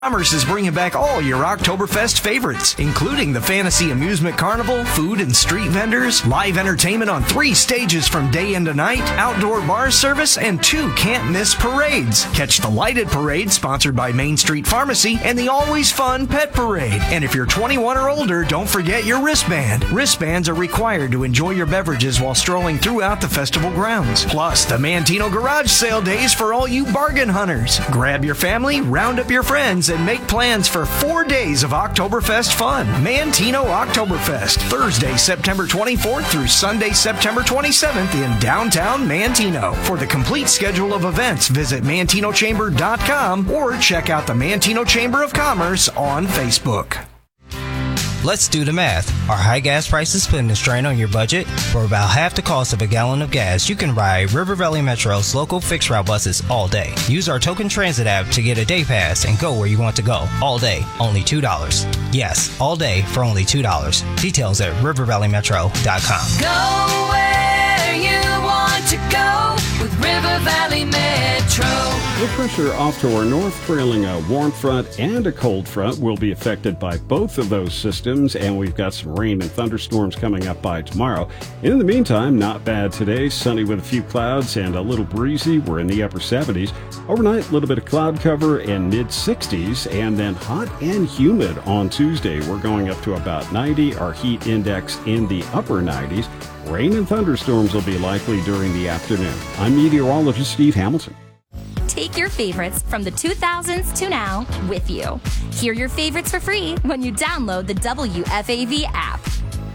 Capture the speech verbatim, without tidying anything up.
Commerce is bringing back all your Oktoberfest favorites, including the Fantasy Amusement Carnival, food and street vendors, live entertainment on three stages from day into night, outdoor bar service, and two can't-miss parades. Catch the Lighted Parade, sponsored by Main Street Pharmacy, and the always fun Pet Parade. And if you're twenty-one or older, don't forget your wristband. Wristbands are required to enjoy your beverages while strolling throughout the festival grounds. Plus, the Mantino Garage Sale days for all you bargain hunters. Grab your family, round up your friends, and make plans for four days of Oktoberfest fun. Mantino Oktoberfest, Thursday, September twenty-fourth through Sunday, September twenty-seventh in downtown Mantino. For the complete schedule of events, visit mantino chamber dot com or check out the Mantino Chamber of Commerce on Facebook. Let's do the math. Are high gas prices putting a strain on your budget? For about half the cost of a gallon of gas, you can ride River Valley Metro's local fixed route buses all day. Use our Token Transit app to get a day pass and go where you want to go. All day, only two dollars. Yes, all day for only two dollars. Details at river valley metro dot com. Go where you want to go with River Valley Metro. The pressure off to our north, trailing a warm front and a cold front, will be affected by both of those systems, and we've got some rain and thunderstorms coming up by tomorrow. In the meantime, not bad today. Sunny with a few clouds and a little breezy. We're in the upper seventies. Overnight, a little bit of cloud cover and mid sixties, and then hot and humid on Tuesday. We're going up to about ninety. Our heat index in the upper nineties. Rain and thunderstorms will be likely during the afternoon. I'm meteorologist Steve Hamilton. Take your favorites from the two thousands to now with you. Hear your favorites for free when you download the W F A V app.